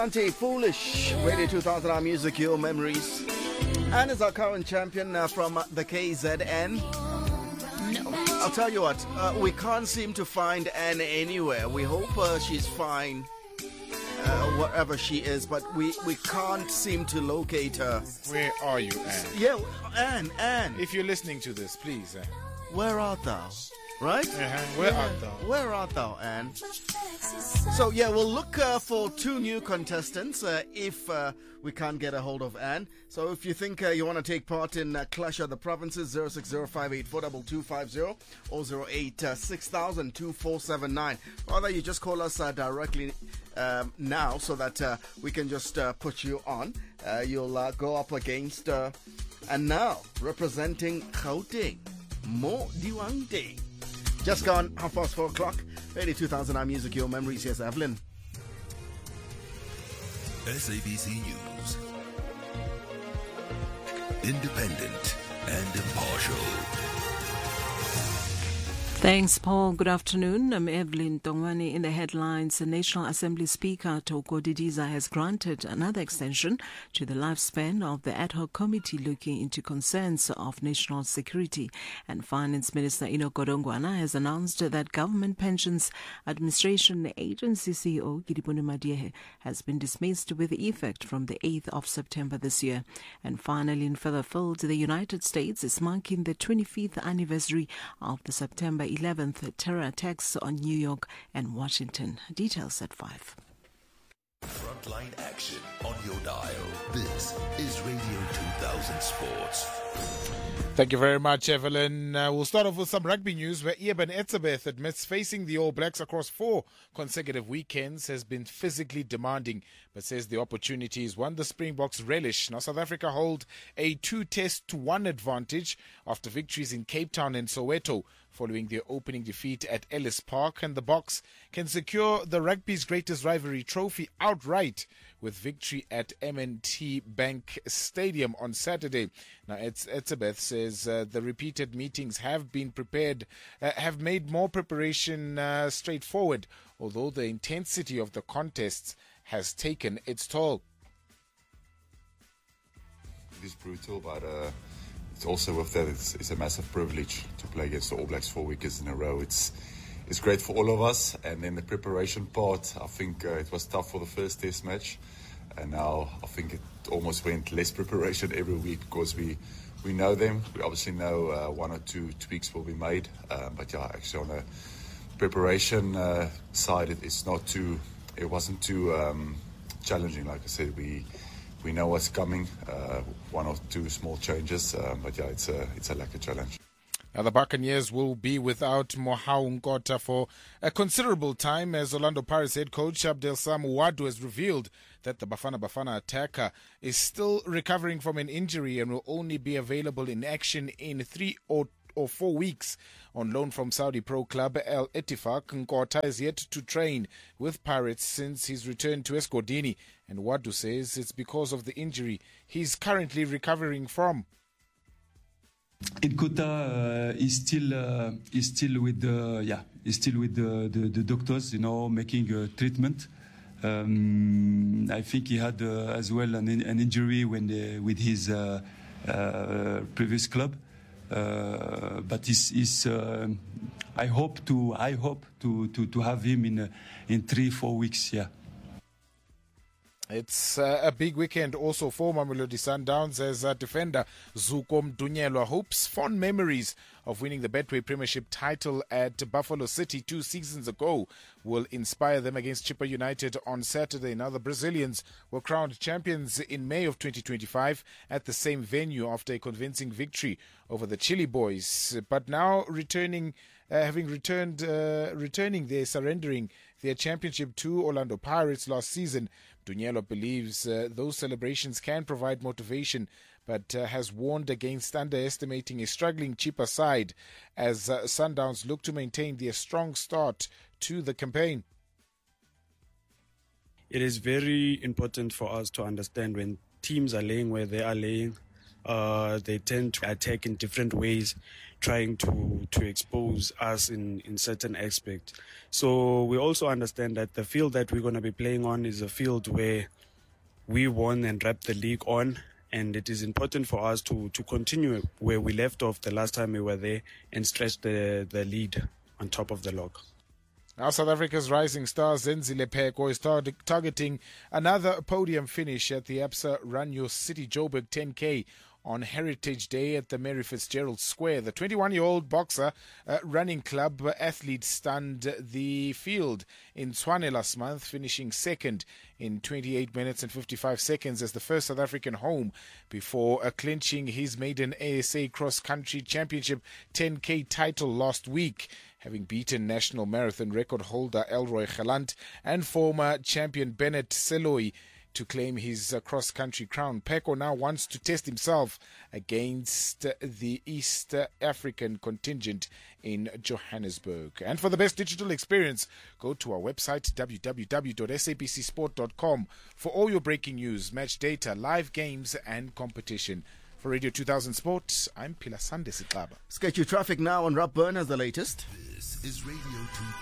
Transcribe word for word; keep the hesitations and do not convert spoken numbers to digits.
Anti-Foolish, Radio two thousand, our music, your memories. Anne is our current champion uh, from uh, the K Z N. I'll tell you what, uh, we can't seem to find Anne anywhere. We hope uh, she's fine uh, wherever she is, but we, we can't seem to locate her. Where are you, Anne? Yeah, Anne, Anne. If you're listening to this, please. Uh, Where art thou? Right? Uh-huh. Where art thou? Where art thou, Anne? So, yeah, we'll look uh, for two new contestants uh, if uh, we can't get a hold of Anne. So, if you think uh, you want to take part in uh, Clash of the Provinces, zero six zero five eight four two two five zero or zero eight six thousand two four seven nine. Rather, you just call us uh, directly um, now so that uh, we can just uh, put you on. Uh, you'll uh, go up against, uh, and now, representing Gauteng, Mo Diwangte. Just gone half past four o'clock. Radio two thousand, our music, your memories. Yes, Evelyn. S A B C News. Independent and impartial. Thanks, Paul. Good afternoon. I'm Evelyn Tongwani. In the headlines, the National Assembly Speaker Toko Didiza has granted another extension to the lifespan of the ad hoc committee looking into concerns of national security. And Finance Minister Enoch Godongwana has announced that Government Pensions Administration Agency C E O Gidiboni Madiehe has been dismissed with effect from the eighth of September this year. And finally, in further field, the United States is marking the twenty-fifth anniversary of the September eleventh terror attacks on New York and Washington. Details at five. Frontline action on your dial. This is Radio two thousand Sports. Thank you very much, Evelyn. Uh, we'll start off with some rugby news where Eben Etzebeth admits facing the All Blacks across four consecutive weekends has been physically demanding, but says the opportunity is one the Springboks relish. Now, South Africa hold a two-test to one advantage after victories in Cape Town and Soweto following their opening defeat at Ellis Park, and the Boks can secure the rugby's greatest rivalry trophy outright with victory at M and T Bank Stadium on Saturday. Now, Etzebeth says uh, the repeated meetings have been prepared, uh, have made more preparation uh, straightforward, although the intensity of the contests has taken its toll. It is brutal, but uh, it's also with that, it's, it's a massive privilege to play against the All Blacks four weekends in a row. It's it's great for all of us, and then the preparation part, I think uh, it was tough for the first test match, and now I think it almost went less preparation every week because we we know them. We obviously know uh, one or two tweaks will be made, uh, but yeah, actually on the preparation uh, side, it, it's not too, it wasn't too um, challenging. Like I said, we we know what's coming, uh, one or two small changes, um, but yeah, it's a it's a like a challenge. Now, the Buccaneers will be without Mohau Nkota for a considerable time, as Orlando Pirates head coach Abdel Sam Wadu has revealed that the Bafana Bafana attacker is still recovering from an injury and will only be available in action in three or, or four weeks. On loan from Saudi pro club Al Ettifaq, Nkota is yet to train with Pirates since his return to Escondini, and Wadu says it's because of the injury he's currently recovering from. Nkota uh, is still uh, is still with the yeah is still with the, the, the doctors, you know, making a treatment. Um, I think he had uh, as well an, an injury when the, with his uh, uh, previous club, uh, but is is uh, I hope to I hope to, to, to have him in uh, in three four weeks. Yeah. It's uh, a big weekend also for Mamelodi Sundowns as uh, defender Zuko Mdunyelwa hopes fond memories of winning the Betway Premiership title at Buffalo City two seasons ago will inspire them against Chippa United on Saturday. Now, the Brazilians were crowned champions in May of twenty twenty-five at the same venue after a convincing victory over the Chile Boys. But now returning, uh, having returned, uh, returning there, surrendering their championship to Orlando Pirates last season, Dunyelwa believes uh, those celebrations can provide motivation, but uh, has warned against underestimating a struggling Chippa side as uh, Sundowns look to maintain their strong start to the campaign. It is very important for us to understand when teams are laying where they are laying, Uh, they tend to attack in different ways, trying to, to expose us in, in certain aspects. So we also understand that the field that we're going to be playing on is a field where we won and wrapped the league on, and it is important for us to, to continue where we left off the last time we were there and stretch the, the lead on top of the log. Now South Africa's rising star Zenzile Pheko is tar- targeting another podium finish at the Absa Run Your City Joburg ten K on Heritage Day at the Mary Fitzgerald Square. The twenty-one-year-old boxer uh, running club athlete stunned the field in Tshwane last month, finishing second in twenty-eight minutes and fifty-five seconds as the first South African home before uh, clinching his maiden A S A Cross Country Championship ten K title last week, having beaten national marathon record holder Elroy Gelant and former champion Bennett Seloi to claim his uh, cross-country crown. Pheko now wants to test himself against uh, the East African contingent in Johannesburg. And for the best digital experience, go to our website, w w w dot s a b c sport dot com, for all your breaking news, match data, live games and competition. For Radio two thousand Sport, I'm Pilasande Sitlaba. Sketchy traffic now on Rob Burn as the latest. This is Radio two thousand.